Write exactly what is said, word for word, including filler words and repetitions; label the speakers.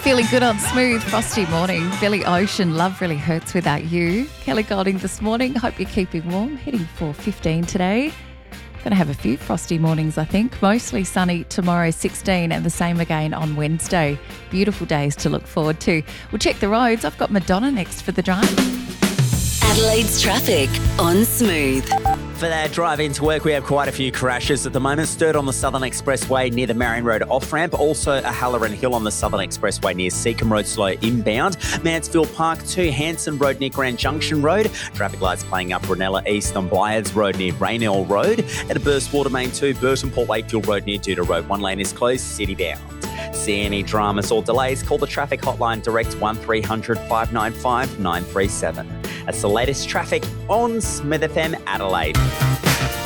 Speaker 1: Feeling good on smooth, frosty morning. Billy Ocean, love really hurts without you. Kelly Golding this morning. Hope you're keeping warm. Heading for fifteen today. Going to have a few frosty mornings, I think. Mostly sunny tomorrow, sixteen, and the same again on Wednesday. Beautiful days to look forward to. We'll check the roads. I've got Madonna next for the drive.
Speaker 2: Adelaide's traffic on Smooth.
Speaker 3: For that drive into work, we have quite a few crashes at the moment. Stirred on the Southern Expressway near the Marion Road off-ramp. Also a Halloran Hill on the Southern Expressway near Seacombe Road slow inbound. Mansfield Park to Hanson Road near Grand Junction Road. Traffic lights playing up Ranella East on Blyards Road near Raynell Road. At a burst water main to Burton Port Wakefield Road near Duda Road. One lane is closed, city bound. See any dramas or delays, call the traffic hotline direct one three hundred five nine five nine three seven. That's the latest traffic on Smith F M Adelaide.